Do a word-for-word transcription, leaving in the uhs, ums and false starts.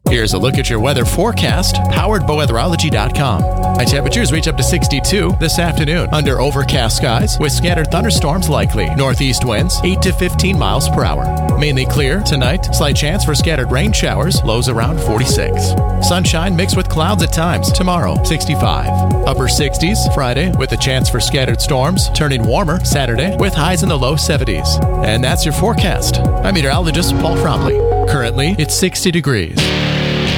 Here's a look at your weather forecast, powered by weatherology dot com. High temperatures reach up to sixty-two this afternoon under overcast skies with scattered thunderstorms likely. Northeast winds eight to fifteen miles per hour. Mainly clear tonight. Slight chance for scattered rain showers. Lows around forty-six. Sunshine mixed with clouds at times. Tomorrow, sixty-five. Upper sixties Friday with a chance for scattered storms. Turning warmer Saturday with highs in the low seventies. And that's your forecast. I'm meteorologist Paul Frobley. Currently, it's sixty degrees.